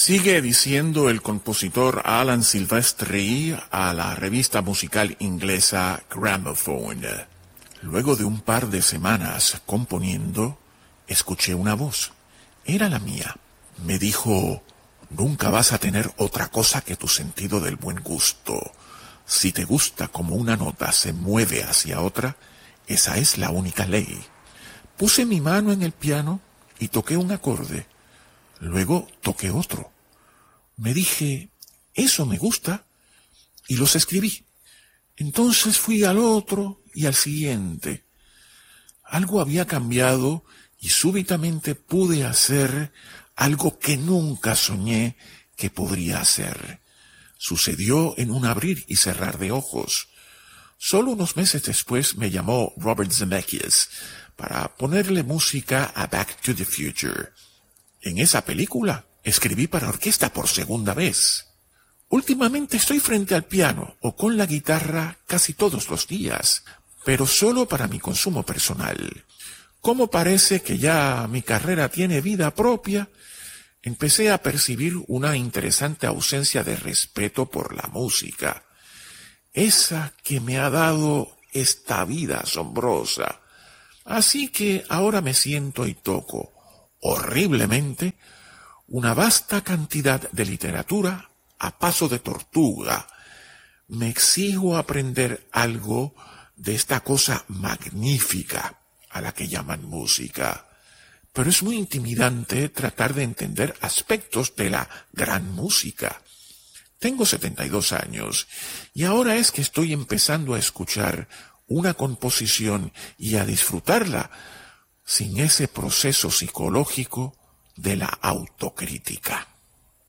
Sigue diciendo el compositor Alan Silvestri a la revista musical inglesa Gramophone. Luego de un par de semanas componiendo, escuché una voz. Era la mía. Me dijo: nunca vas a tener otra cosa que tu sentido del buen gusto. Si te gusta como una nota se mueve hacia otra, esa es la única ley. Puse mi mano en el piano y toqué un acorde. Luego toqué otro. Me dije: eso me gusta, y los escribí. Entonces fui al otro y al siguiente. Algo había cambiado y súbitamente pude hacer algo que nunca soñé que podría hacer. Sucedió en un abrir y cerrar de ojos. Solo unos meses después me llamó Robert Zemeckis para ponerle música a Back to the Future. En esa película escribí para orquesta por segunda vez. Últimamente estoy frente al piano o con la guitarra casi todos los días, pero solo para mi consumo personal. Como parece que ya mi carrera tiene vida propia, empecé a percibir una interesante ausencia de respeto por la música, esa que me ha dado esta vida asombrosa. Así que ahora me siento y toco, horriblemente, una vasta cantidad de literatura a paso de tortuga. Me exijo aprender algo de esta cosa magnífica a la que llaman música. Pero es muy intimidante tratar de entender aspectos de la gran música. Tengo 72 años y ahora es que estoy empezando a escuchar una composición y a disfrutarla sin ese proceso psicológico de la autocrítica.